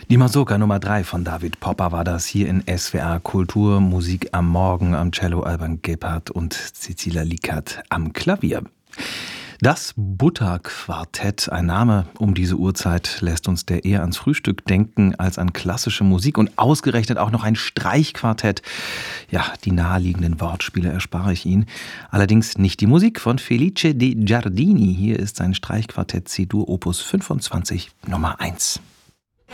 Die Mazurka Nummer 3 von David Popper war das hier in SWR Kultur. Musik am Morgen am Cello Alban Gebhardt und Cecilia Lickert am Klavier. Das Butter-Quartett, ein Name um diese Uhrzeit, lässt uns der eher ans Frühstück denken als an klassische Musik und ausgerechnet auch noch ein Streichquartett. Ja, die naheliegenden Wortspiele erspare ich Ihnen. Allerdings nicht die Musik von Felice De Giardini. Hier ist sein Streichquartett C-Dur Opus 25 Nummer 1.